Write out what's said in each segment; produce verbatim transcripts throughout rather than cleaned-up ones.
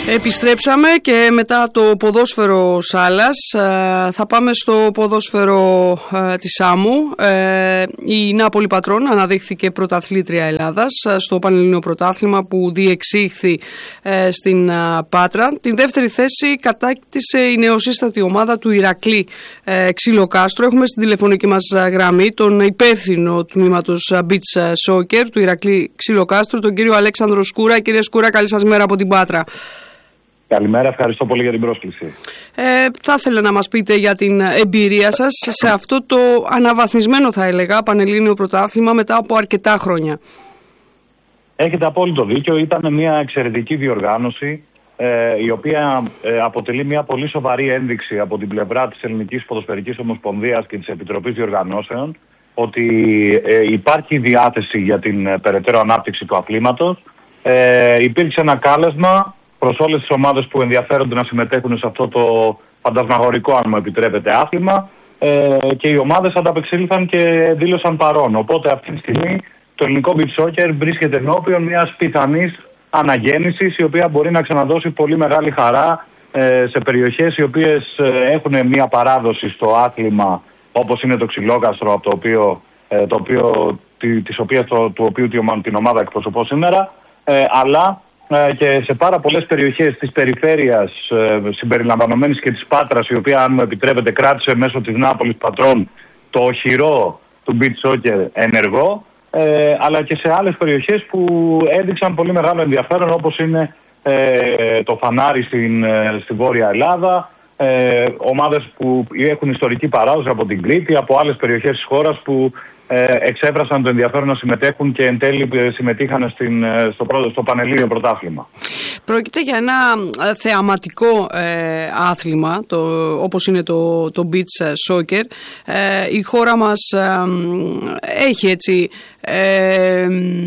Επιστρέψαμε και μετά το ποδόσφαιρο Σάλας θα πάμε στο ποδόσφαιρο της Άμμου. Η Νάπολη Πατρών αναδείχθηκε πρωταθλήτρια Ελλάδας στο Πανελλήνιο Πρωτάθλημα που διεξήχθη στην Πάτρα. Την δεύτερη θέση κατάκτησε η νεοσύστατη ομάδα του Ηρακλή Ξυλοκάστρο. Έχουμε στην τηλεφωνική μας γραμμή τον υπεύθυνο τμήματος Beach Soccer του Ηρακλή Ξυλοκάστρου, τον κύριο Αλέξανδρο Σκούρα. Κύριε Σκούρα, καλή σας μέρα από την Πάτρα. Καλημέρα, ευχαριστώ πολύ για την πρόσκληση. Ε, θα ήθελα να μας πείτε για την εμπειρία σας σε αυτό το αναβαθμισμένο, θα έλεγα, Πανελλήνιο Πρωτάθλημα μετά από αρκετά χρόνια. Έχετε απόλυτο δίκιο. Ήταν μια εξαιρετική διοργάνωση ε, η οποία ε, αποτελεί μια πολύ σοβαρή ένδειξη από την πλευρά της Ελληνικής Ποδοσφαιρικής Ομοσπονδίας και της Επιτροπής Διοργανώσεων ότι ε, υπάρχει διάθεση για την ε, περαιτέρω ανάπτυξη του αθλήματος. Ε, υπήρξε ένα κάλεσμα προς όλες τις ομάδες που ενδιαφέρονται να συμμετέχουν σε αυτό το φαντασμαγορικό, αν μου επιτρέπετε, άθλημα ε, και οι ομάδες ανταπεξήλθαν και δήλωσαν παρόν. Οπότε αυτή τη στιγμή το ελληνικό beach soccer βρίσκεται ενώπιον μιας πιθανής αναγέννησης η οποία μπορεί να ξαναδώσει πολύ μεγάλη χαρά ε, σε περιοχές οι οποίες ε, έχουν μια παράδοση στο άθλημα, όπως είναι το Ξυλόκαστρο, από το οποίο, ε, το οποίο, τη, της οποίας, το, του οποίου την ομάδα εκπροσωπώ σήμερα, ε, αλλά και σε πάρα πολλές περιοχές της περιφέρειας ε, συμπεριλαμβανομένης και της Πάτρας, η οποία, αν μου επιτρέπετε, κράτησε μέσω της Νάπολης Πατρών το οχυρό του beach soccer ενεργό, ε, αλλά και σε άλλες περιοχές που έδειξαν πολύ μεγάλο ενδιαφέρον, όπως είναι ε, το Φανάρι στην, ε, στη Βόρεια Ελλάδα, ε, ομάδες που έχουν ιστορική παράδοση από την Κρήτη, από άλλες περιοχές της χώρας που Ε, εξέφρασαν το ενδιαφέρον να συμμετέχουν και εν τέλει συμμετείχαν στην, στο, πρώτο, στο Πανελλήνιο Πρωτάθλημα. Πρόκειται για ένα θεαματικό ε, άθλημα, το, όπως είναι το, το beach soccer. Ε, η χώρα μας ε, έχει έτσι ε,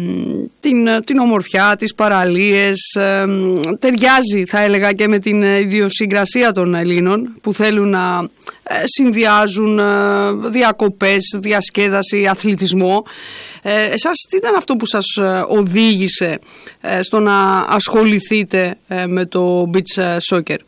την, την ομορφιά, τις παραλίες, ε, ταιριάζει, θα έλεγα, και με την ιδιοσυγκρασία των Ελλήνων που θέλουν να συνδυάζουν διακοπές, διασκέδαση, αθλητισμό. Ε, εσάς τι ήταν αυτό που σας οδήγησε ε, στο να ασχοληθείτε ε, με το beach soccer?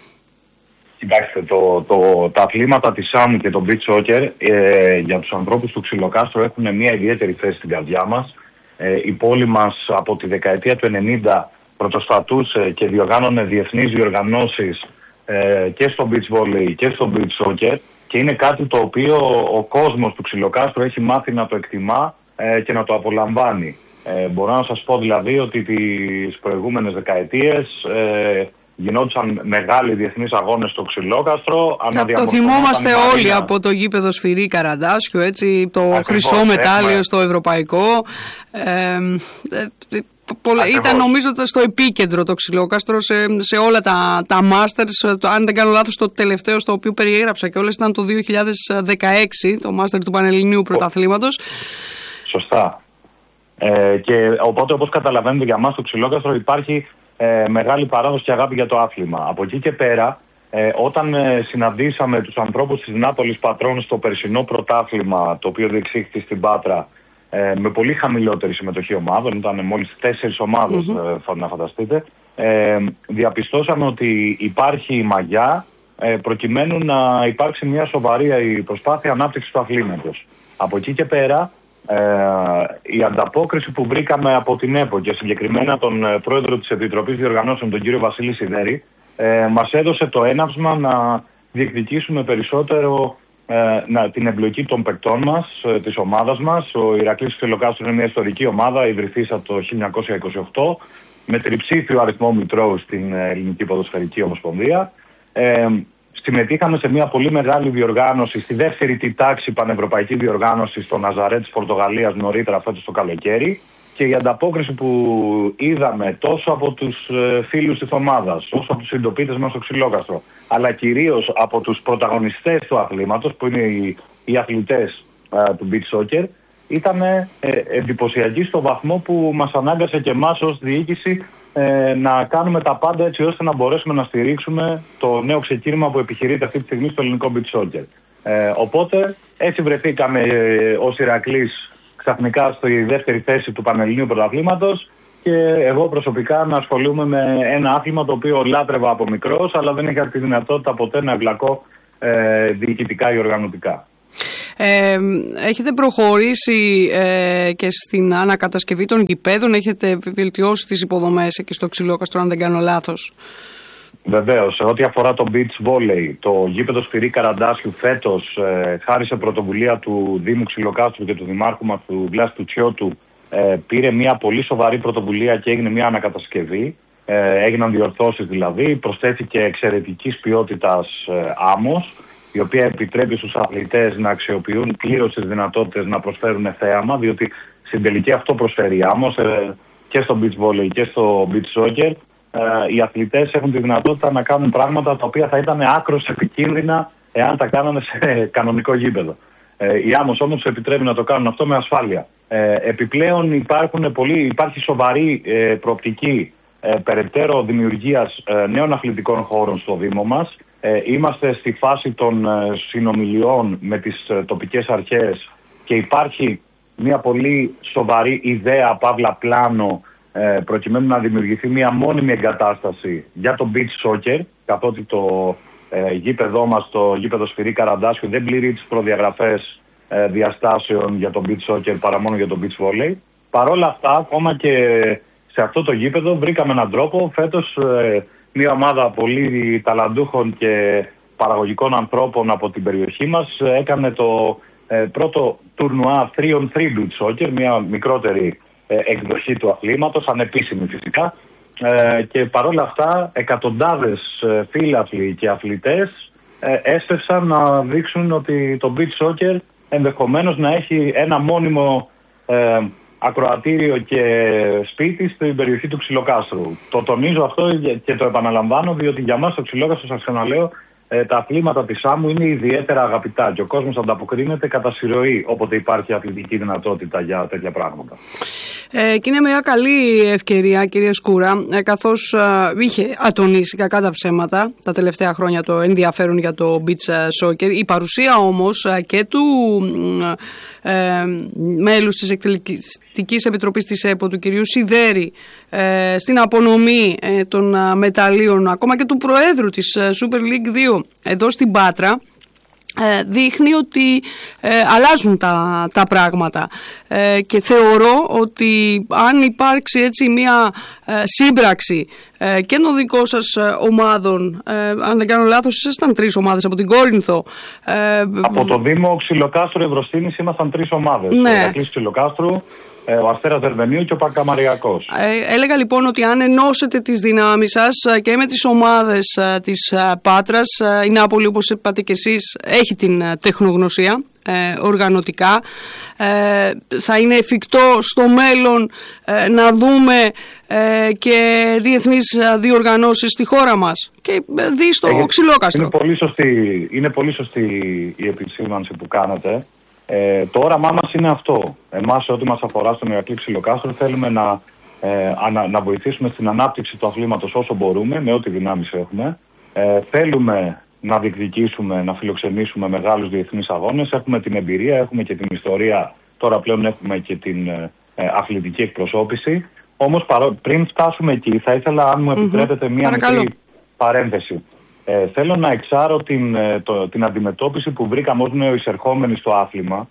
Κοιτάξτε, το, το, τα αθλήματα της Άμμου και το beach soccer ε, για τους ανθρώπους του Ξυλοκάστρου έχουν μια ιδιαίτερη θέση στην καρδιά μας. Ε, η πόλη μας από τη δεκαετία του ενενήντα πρωτοστατούσε και διοργάνωνε διεθνείς διοργανώσεις ε, και στο beach volley και στο beach soccer, και είναι κάτι το οποίο ο κόσμος του Ξυλοκάστρου έχει μάθει να το εκτιμά ε, και να το απολαμβάνει. Ε, μπορώ να σας πω δηλαδή ότι τις προηγούμενες δεκαετίες ε, γινόντουσαν μεγάλοι διεθνείς αγώνες στο Ξυλόκαστρο. Το θυμόμαστε όλοι μαρίνα. Από το γήπεδο Σφυρί Καραντάσιο, έτσι, το Ακριβώς, χρυσό μετάλλιο έχουμε... στο ευρωπαϊκό. Ε, ε, Πολλά, ήταν νομίζω στο επίκεντρο το Ξυλόκαστρο σε, σε όλα τα, τα Masters. Το, αν δεν κάνω λάθος, το τελευταίο στο οποίο περιέγραψα και όλες ήταν το δύο χιλιάδες δεκαέξι, το Master του Πανελληνίου Πρωταθλήματος. Σωστά. Ε, και οπότε, όπως καταλαβαίνετε, για μας το Ξυλόκαστρο υπάρχει ε, μεγάλη παράδοση και αγάπη για το άθλημα. Από εκεί και πέρα, ε, όταν ε, συναντήσαμε τους ανθρώπους της Νάπολης Πατρών στο περσινό πρωτάθλημα, το οποίο διεξήχθη στην Πάτρα, Ε, με πολύ χαμηλότερη συμμετοχή ομάδων, ήταν μόλις τέσσερις ομάδες, mm-hmm. ε, να φανταστείτε, ε, διαπιστώσαμε ότι υπάρχει μαγιά ε, προκειμένου να υπάρξει μια σοβαρή προσπάθεια ανάπτυξης του αθλήματος. Από εκεί και πέρα, ε, η ανταπόκριση που βρήκαμε από την ΕΠΟ και συγκεκριμένα τον ε, πρόεδρο της Επιτροπής Διοργανώσεων, τον κύριο Βασίλη Σιδέρη, ε, μας έδωσε το έναυσμα να διεκδικήσουμε περισσότερο Ε, να, την εμπλοκή των παικτών μας, ε, της ομάδας μας. Ο Ηρακλής Ξυλοκάστρου είναι μια ιστορική ομάδα, ιδρυθήσα το χίλια εννιακόσια είκοσι οκτώ, με τριψήφιο αριθμό μητρώου στην ε, Ελληνική Ποδοσφαιρική Ομοσπονδία. Ε, συμμετείχαμε σε μια πολύ μεγάλη διοργάνωση, στη δεύτερη τη τάξη πανευρωπαϊκή διοργάνωση στο Ναζαρέ της Πορτογαλίας νωρίτερα φέτος το καλοκαίρι, και η ανταπόκριση που είδαμε τόσο από τους ε, φίλους της ομάδας, όσο από τους συντοπίτες μας στο Ξυλόκαστρο, αλλά κυρίως από τους πρωταγωνιστές του αθλήματος, που είναι οι, οι αθλητές ε, του beach soccer, ήταν ε, εντυπωσιακή στο βαθμό που μας ανάγκασε και εμάς ως διοίκηση ε, να κάνουμε τα πάντα έτσι ώστε να μπορέσουμε να στηρίξουμε το νέο ξεκίνημα που επιχειρείται αυτή τη στιγμή στο ελληνικό beach soccer. Ε, οπότε έτσι βρεθήκαμε ε, ως Ηρακλής ξαφνικά στη δεύτερη θέση του Πανελληνίου Πρωταθλήματος και εγώ προσωπικά να ασχολούμαι με ένα άθλημα το οποίο λάτρευα από μικρός, αλλά δεν είχα τη δυνατότητα ποτέ να εμπλακώ ε, διοικητικά ή οργανωτικά. Ε, έχετε προχωρήσει ε, και στην ανακατασκευή των γηπέδων, έχετε βελτιώσει τις υποδομές εκεί στο Ξυλόκαστρο, αν δεν κάνω λάθος? Βεβαίως, σε ό,τι αφορά το beach volley, το γήπεδο Σπυρί Καραντάσιου φέτος, ε, χάρη σε πρωτοβουλία του Δήμου Ξυλοκάστρου και του Δημάρχου μας του Βλάση Τουτσιώτου, ε, πήρε μια πολύ σοβαρή πρωτοβουλία και έγινε μια ανακατασκευή. Ε, έγιναν διορθώσεις δηλαδή, προσθέθηκε εξαιρετικής ποιότητας ε, άμμος, η οποία επιτρέπει στους αθλητές να αξιοποιούν πλήρως τις δυνατότητες να προσφέρουν θέαμα, διότι στην τελική αυτό προσφέρει άμμος ε, και στο beach volley και στο beach soccer. Ε, οι αθλητές έχουν τη δυνατότητα να κάνουν πράγματα τα οποία θα ήταν άκρως επικίνδυνα εάν τα κάνανε σε κανονικό γήπεδο. Ε, η άμμος όμως τους επιτρέπει να το κάνουν αυτό με ασφάλεια. Ε, επιπλέον υπάρχουν πολύ, υπάρχει σοβαρή ε, προοπτική ε, περαιτέρω δημιουργίας ε, νέων αθλητικών χώρων στο Δήμο μας. Ε, είμαστε στη φάση των ε, συνομιλιών με τις ε, τοπικές αρχές και υπάρχει μια πολύ σοβαρή ιδέα, παύλα πλάνο, ε, προκειμένου να δημιουργηθεί μια μόνιμη εγκατάσταση για το beach soccer, καθότι το ε, γήπεδό μας, το γήπεδο Σφυρί Καραντάσιου, δεν πληρεί τις προδιαγραφές ε, διαστάσεων για το beach soccer παρά μόνο για το beach volley. Παρ' όλα αυτά, ακόμα και σε αυτό το γήπεδο βρήκαμε έναν τρόπο φέτος. Ε, Μια ομάδα πολύ ταλαντούχων και παραγωγικών ανθρώπων από την περιοχή μας έκανε το ε, πρώτο τουρνουά τρία on τρία beach soccer, μια μικρότερη ε, εκδοχή του αθλήματος, ανεπίσημη φυσικά. Ε, και παρόλα αυτά εκατοντάδες ε, φίλαθλοι και αθλητές ε, έσπευσαν να δείξουν ότι το beach soccer ενδεχομένως να έχει ένα μόνιμο ε, ακροατήριο και σπίτι στην περιοχή του Ξυλοκάστρου. Το τονίζω αυτό και το επαναλαμβάνω, διότι για μας το Ξυλόκαστρο, σας ξαναλέω, τα αθλήματα της άμμου είναι ιδιαίτερα αγαπητά και ο κόσμος ανταποκρίνεται κατά συρροή όποτε υπάρχει αθλητική δυνατότητα για τέτοια πράγματα. Ε, και είναι μια καλή ευκαιρία, κύριε Σκούρα, ε, καθώς ε, είχε ατονίσει κακά τα ψέματα τα τελευταία χρόνια το ενδιαφέρον για το beach soccer. Η παρουσία όμως ε, και του ε, μέλους της Εκτελεστικής Επιτροπής της ΕΠΟ, του κυρίου Σιδέρη, ε, στην απονομή ε, των ε, μεταλλίων, ακόμα και του Προέδρου της ε, Super League δύο εδώ στην Πάτρα, Ε, δείχνει ότι ε, αλλάζουν τα, τα πράγματα ε, και θεωρώ ότι αν υπάρξει έτσι μια ε, σύμπραξη ε, και των δικών σας ε, ομάδων, ε, αν δεν κάνω λάθος ήσασταν τρεις ομάδες από την Κόρινθο, ε, από το Δήμο Ξυλοκάστρου Ευρωστήνης ήμασταν τρεις ομάδες, ναι. Ο Ηρακλής Ξυλοκάστρου, ο Αστέρας Δερβενίου και ο Πακαμαριακός. Ε, έλεγα λοιπόν ότι αν ενώσετε τις δυνάμεις σας και με τις ομάδες της Πάτρας, η Νάπολη, όπως είπατε και εσείς, έχει την τεχνογνωσία ε, οργανωτικά, ε, θα είναι εφικτό στο μέλλον ε, να δούμε ε, και διεθνείς διοργανώσεις στη χώρα μας και δει στο Έχει, Ξυλόκαστρο. Είναι πολύ σωστή, είναι πολύ σωστή η επισήμανση που κάνατε. Ε, το όραμά μας είναι αυτό. Εμάς, ό,τι μας αφορά στον Ηρακλή Ξυλοκάστρο, θέλουμε να, ε, ανα, να βοηθήσουμε στην ανάπτυξη του αθλήματος όσο μπορούμε, με ό,τι δυνάμεις έχουμε. Ε, θέλουμε να διεκδικήσουμε, να φιλοξενήσουμε μεγάλους διεθνείς αγώνες. Έχουμε την εμπειρία, έχουμε και την ιστορία, τώρα πλέον έχουμε και την ε, αθλητική εκπροσώπηση. Όμως παρό, πριν φτάσουμε εκεί, θα ήθελα, αν μου επιτρέπετε, μία μικρή παρένθεση. Ε, θέλω να εξάρω την, το, την αντιμετώπιση που βρήκαμε ως νεοεισερχόμενοι στο άθλημα,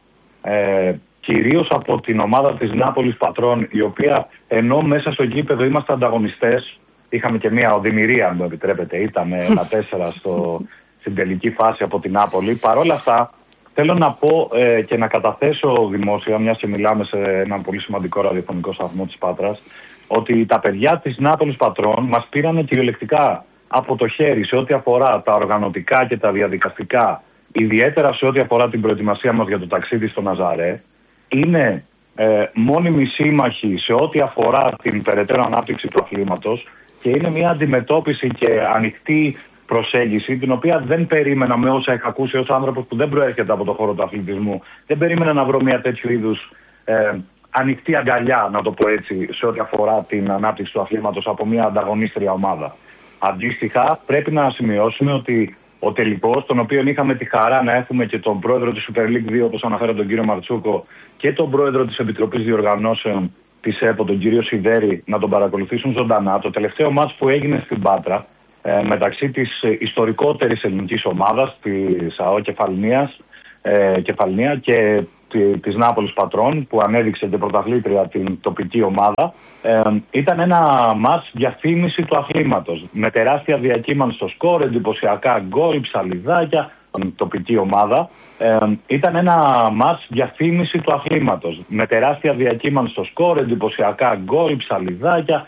ε, κυρίως από την ομάδα της Νάπολης Πατρών, η οποία ενώ μέσα στο γήπεδο είμαστε ανταγωνιστές, είχαμε και μια οδημηρία, αν μου επιτρέπετε, ήταν ένα τέσσερα στο, στην τελική φάση από την Νάπολη. Παρ' όλα αυτά, θέλω να πω ε, και να καταθέσω δημόσια, μιας και μιλάμε σε έναν πολύ σημαντικό ραδιοφωνικό σταθμό της Πάτρας, ότι τα παιδιά της Νάπολης Πατρών μας πήρανε κυριολεκτικά από το χέρι σε ό,τι αφορά τα οργανωτικά και τα διαδικαστικά, ιδιαίτερα σε ό,τι αφορά την προετοιμασία μας για το ταξίδι στο Ναζαρέ. Είναι ε, μόνιμοι σύμμαχοι σε ό,τι αφορά την περαιτέρω ανάπτυξη του αθλήματος και είναι μια αντιμετώπιση και ανοιχτή προσέγγιση, την οποία δεν περίμενα, με όσα είχα ακούσει ως άνθρωπος που δεν προέρχεται από το χώρο του αθλητισμού, δεν περίμενα να βρω μια τέτοιου είδους ε, ανοιχτή αγκαλιά, να το πω έτσι, σε ό,τι αφορά την ανάπτυξη του αθλήματος από μια ανταγωνίστρια ομάδα. Αντίστοιχα, πρέπει να σημειώσουμε ότι ο τελικός, τον οποίο είχαμε τη χαρά να έχουμε και τον πρόεδρο της Super League δύο, όπως αναφέρω τον κύριο Μαρτσούκο, και τον πρόεδρο της Επιτροπής Διοργανώσεων, της ΕΠΟ, τον κύριο Σιδέρη, να τον παρακολουθήσουν ζωντανά. Το τελευταίο μάτς που έγινε στην Πάτρα ε, μεταξύ της ιστορικότερης ελληνικής ομάδας, της ΑΟ Κεφαλνίας, ε, Κεφαλνία και της Νάπολης Πατρών, που ανέδειξε και πρωταθλήτρια την τοπική ομάδα, ε, ήταν ένα μάτς διαφήμιση του αθλήματος, με τεράστια διακύμανση στο σκορ, εντυπωσιακά γκολ, ψαλιδάκια, τοπική ομάδα. Ε, ήταν ένα μάτς διαφήμιση του αθλήματος, με τεράστια διακύμανση στο σκορ, εντυπωσιακά γκολ, ψαλιδάκια,